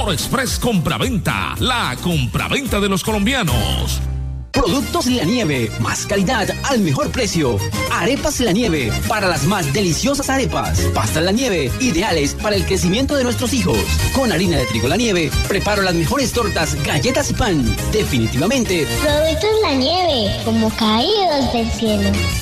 Oro Express Compraventa, la compraventa de los colombianos. Productos La Nieve, más calidad al mejor precio. Arepas La Nieve, para las más deliciosas arepas. Pastas La Nieve, ideales para el crecimiento de nuestros hijos. Con harina de trigo La Nieve, preparo las mejores tortas, galletas y pan. Definitivamente. Productos La Nieve, como caídos del cielo.